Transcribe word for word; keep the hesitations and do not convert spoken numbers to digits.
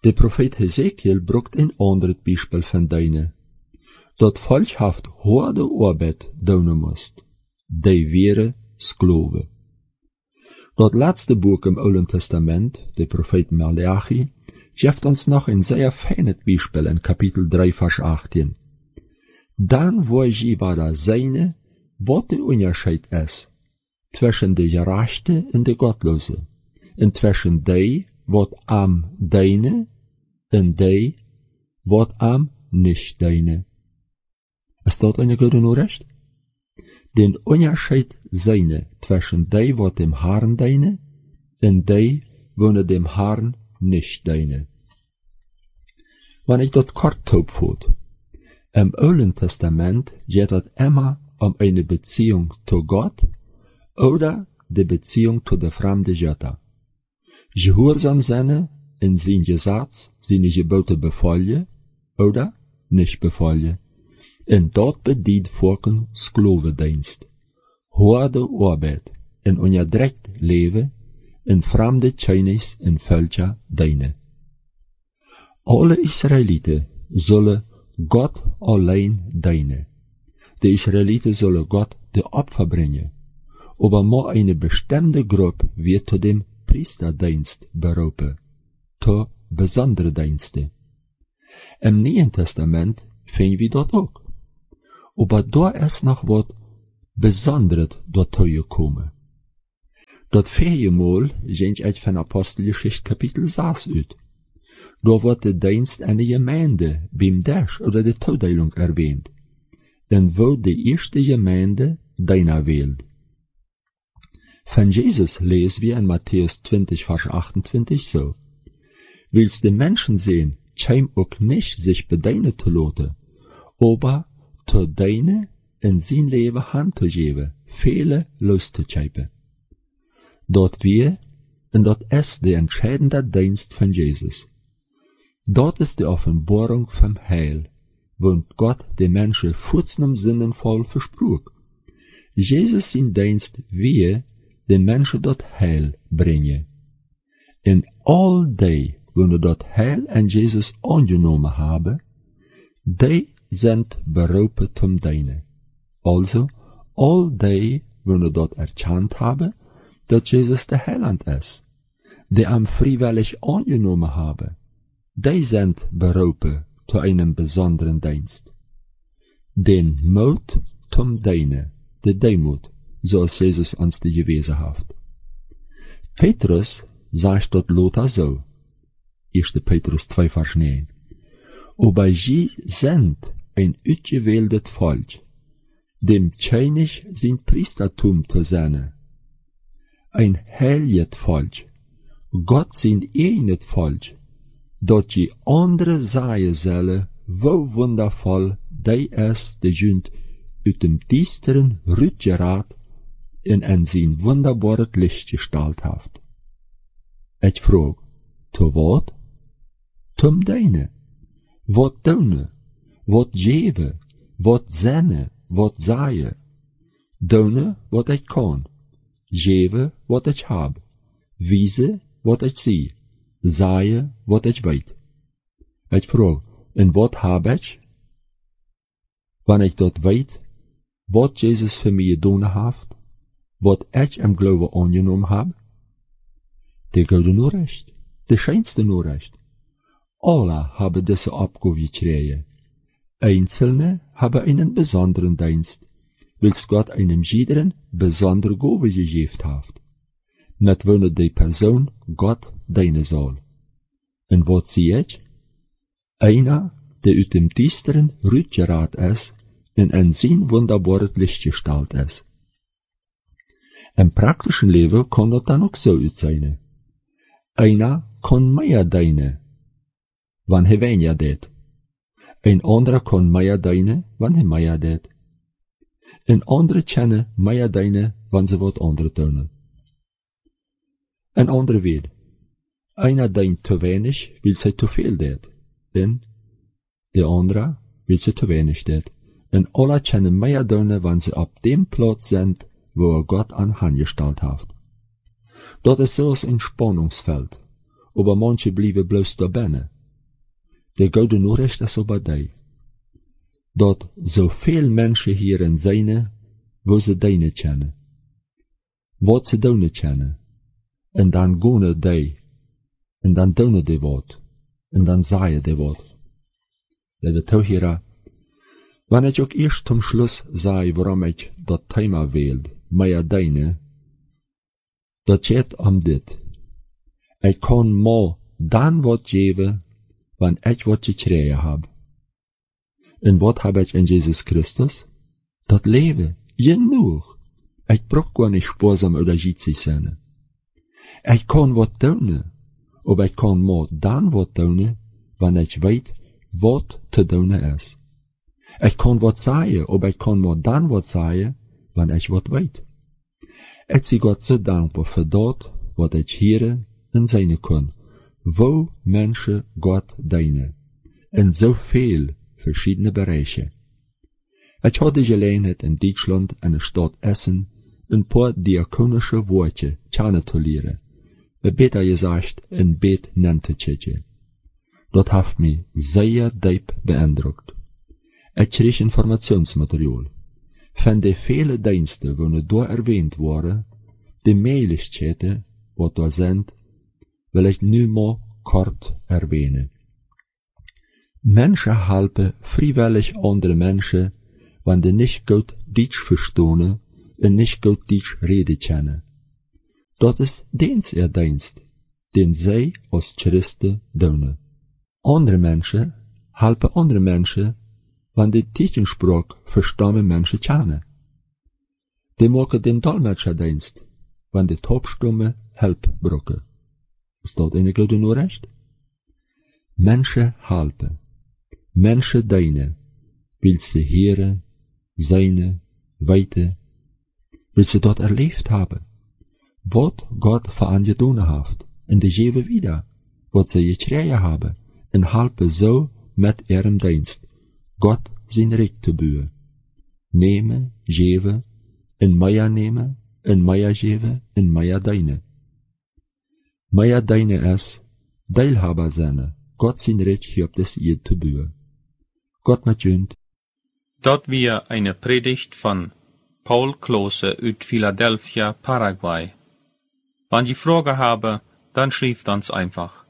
De profeet Hesekiel brukt een ander Beispiel van deine, dat volk haft harde arbeid doen moest, die wäre Sklove. Dat laatste boek im Oude Testament, de profeet Malachi, geeft ons nog een zeer fijne Beispiel in Kapitel drei, Vers achttien. Dan weiß je wat er seine, wat de Unterschied is, zwischen de Gerechte en de Gottlose, en zwischen die, wat am deine, en die, wat am nicht deine. Ist dat eine gute Nachricht? Den Unterschied seine zwischen die, wat dem Herrn deine, en die, wo dem Herrn nicht deine. Wenn ich dat kort opvoed, im Alten Testament geht es immer um eine Beziehung zu Gott oder die Beziehung zu der fremden Götter. Gehorsam sein in sein Gesetz, seine Gebote befolgen oder nicht befolgen. Und dort bedient Volken Sklovendienst, harde Arbeit, in onderdrukt leven, in fremde Tjenis en Völker dienen. Alle Israeliten zullen Gott allein dienen. De Israeliten zullen Gott de Opfer brengen, aber maar eine bestimmte Gruppe wird zu dem Priesterdienst berufen, zu besondere Dienste. Im Neuen Testament finden wir dort auch. Aber da ist noch was Besonderes dazu gekommen. Dat vierde Mal ging ich von Apostelgeschichte Kapitel sechs uit. Da wird der Dienst in der Gemeinde beim Dash oder der Zuteilung erwähnt, und wo die erste Gemeinde deiner wählt. Von Jesus lesen wir in Matthäus zwanzig, Vers achtundzwanzig so: Willst die Menschen sehen, scheim auch nicht sich bedeinen zu lassen, aber zu deine in sein Leben Hand zu geben, viele loszukaufen. Dort wir, und dort ist der entscheidende Dienst von Jesus. Dort ist die Offenbarung vom Heil, wo Gott den Menschen vollkommen sinnvoll versprach. Jesus sein Dienst wir den Menschen dort Heil bringen. In all die, wo dort Heil an Jesus angenommen haben, die sind berufen zum Dienen. Also, all die, wo dort erkannt haben, dass Jesus der Heiland ist, die am freiwillig angenommen haben, die sind berufen zu einem besonderen Dienst. Den Mut zum Dienen, der Demut, so als Jesus uns die gewesen hat. Petrus sagt dort Lothar so, erster Petrus zwei, Vers neun, aber sie sind ein ausgewähltes Volk, dem König sein Priestertum zu sein, ein heiliges Volk, Gott sein eigenes Volk, dat je andere sagen sollen, wo wundervoll die ist, die Jünd uit dem düsteren Rütgerat in ein sein wunderbares Licht gestalt hat. Ich frage, zu wat? Zum Deine. Wat doen, wat geben, wat zenne, wat sagen. Doen, wat ich kann. Geben, wat ich hab. Wiese, wat ich sehe. Sagen, wat ich weet. Ich frage, en wat hab ich? Wann ich dort weet, wat Jesus für mich getan hat, wat ich im Glauben angenommen hab? Die gute Nachricht, die schönste Nachricht. Alle haben diese Abgabe gekriegt. Einzelne haben einen besonderen Dienst, weil Gott einem jeden besondere Gabe gegeben hat. Mit welcher die Person Gott dienen soll. Und was sehe ich? Einer, der aus dem düsteren Rütgerat ist und in sein wunderbares Licht gestalt ist. Im praktischen Leben kann das dann auch so sein. Einer kann mehr dienen, wann er weniger tät. Ein anderer kann mehr dienen, wann er mehr tät. Ein anderer kennen mehr dienen, wann sie was anderes tun. Ein anderer will. Einer dient zu wenig, weil sie zu viel tät. Und der andere will sie zu wenig tät. Und alle kennen mehr dienen, wann sie auf dem Platz sind, wo Gott an angestellt hat. Dort ist so ein Spannungsfeld, aber manche bleiben bloß da binnen, De gouden Noorrecht is op bij. Dat zoveel mensen hier in zijn, wo ze deine kennen. Wat ze doen kennen. En dan gaan die. En dan doen die wat. En dan zeggen die wat. Lieve toehira. Wanneer ik ook eerst zum Schluss zei waarom ik dat Thema wählt, Meier deine, dat geht om dit. Ik kan maar dan wat geven, wanneer ik wat gekregen heb. En wat heb ik in Jezus Christus? Dat leven, genoeg. Ik brauch gar nicht sparsam oder gitzig sein. Ich kann wat doen, aber ich kann maar dan wat doen, wanneer ich weet wat te doen is. Ich kann wat sagen, aber ich kann maar dan wat sagen, wanneer ich wat weet. Ich zie Gott so dankbar für dat, wat ich hier in seine kann, wo Menschen Gott dienen, in so viel verschiedene Bereiche. Ich hatte die Gelegenheit in Deutschland in der Stadt Essen ein paar diakonische Worte kennen zu lernen, besser gesagt ein Bett nannte tschetje. Dat hat mich sehr diep beeindruckt. Ich kreeg Informationsmaterial. Von den vielen Diensten, die da erwähnt waren, die Möglichkeiten, die da sind, will ich nu mal kurz erwähnen. Menschen helfen freiwillig andere Menschen, wenn die nicht gut Deutsch verstehen und nicht gut Deutsch reden können. Dat ist dens ihr Dienst, den sie als Christen tun. Andere Menschen helfen andere Menschen, wenn die Tiefensprache verstanden Menschen kennen. Die machen den Dolmetscherdienst, wenn die Taubstumme Hilfe brauchen. Ist das eine gute Nachricht? Menschen helfen, Menschen dienen, will sie hören, seine, weite, will sie dort erlebt haben, was Gott für an getan hat, und die geben wieder, was sie gekriegt haben, und helfen so mit ihrem Dienst, Gott sein Recht zu bauen. Nehmen, geben, in Meier nehmen, in Meier geben, in Meier dienen. Meier dienen ist, Teilhaber sein, Gott sein Recht hier auf das Erde zu bauen. Gott mit jönt. Dort wir eine Predigt von Paul Klose uit Philadelphia, Paraguay. Wenn Sie Fragen haben, dann schreibt uns einfach.